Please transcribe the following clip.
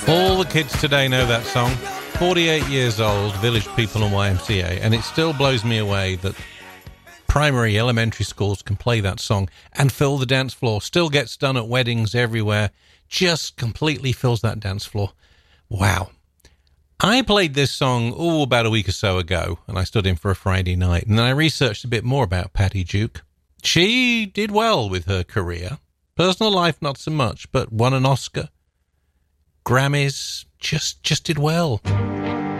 All the kids today know that song. 48 years old, Village People and YMCA, and it still blows me away that primary, elementary schools can play that song and fill the dance floor. Still gets done at weddings everywhere. Just completely fills that dance floor. Wow. I played this song, about a week or so ago, and I stood in for a Friday night, and then I researched a bit more about Patty Duke. She did well with her career. Personal life, not so much, but won an Oscar. Grammys, just did well.